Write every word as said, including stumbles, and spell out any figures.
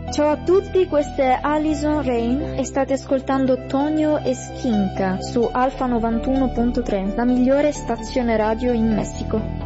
Ciao a tutti, questa è Alison Rain e state ascoltando Tonio e Skinka su Alfa novantuno punto tre, la migliore stazione radio in Messico.